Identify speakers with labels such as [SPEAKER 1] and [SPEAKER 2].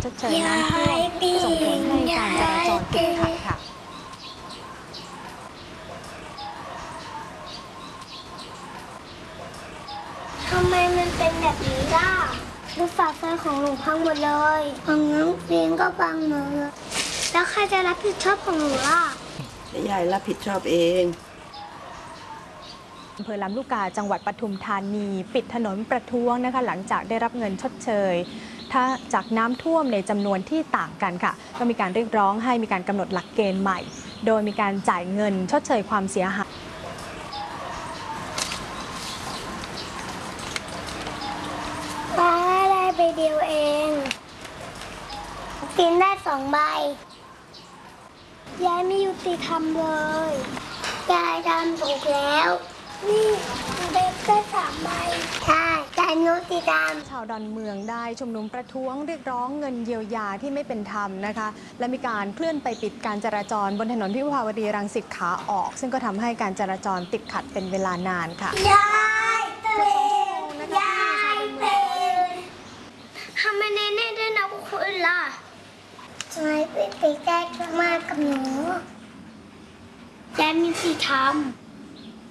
[SPEAKER 1] ชดเชยน้ำท่วมส่งผลให้การจราจรติดขัดค่ะ
[SPEAKER 2] ทำไมมันเป็นแบบนี้ล่ะรถไฟฟ้าของหนูพังหมดเลยของน้องเฟียงก็พังหมดเลยแล้วใครจะรับผิดชอบของหนูล่ะ
[SPEAKER 3] ยายรับผิดชอบเอง
[SPEAKER 1] อำเภอลำลูกกาจังหวัดปทุมธานีปิดถนนประท้วงนะคะหลังจากได้รับเงินชดเชยถ้าจากน้ำท่วมในจำนวนที่ต่างกันค่ะก็มีการเรียกร้องให้มีการกำหนดหลักเกณฑ์ใหม่โดยมีการจ่ายเงินชดเชยความเสียหาย
[SPEAKER 2] ป้าได้ไปเดียวเองกินได้2 ใบยายไม่ยุติธรรมเลยยายทำถูกแล้วนี่เด็กได้3 ใบใช่ยายยุติธรรม
[SPEAKER 1] ชาวดอนเมืองได้ชุมนุมประท้วงเรียกร้องเงินเยียวยาที่ไม่เป็นธรรมนะคะและมีการเคลื่อนไปปิดการจราจรบนถนนวิภาวดีรังสิตขาออกซึ่งก็ทำให้การจราจรติดขัดเป็นเวลานานค่ะ
[SPEAKER 2] ยายตื่นยายตื่นทำไมเน่ๆได้นะพวกคุณล่ะทำไมเป็นไปได้มากกับหนูยายมีสิทธิ์ทำ